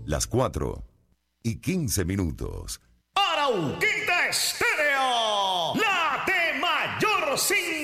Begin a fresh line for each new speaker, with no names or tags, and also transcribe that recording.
las 4:15.
Arauquita Estéreo, la de mayor sintonía.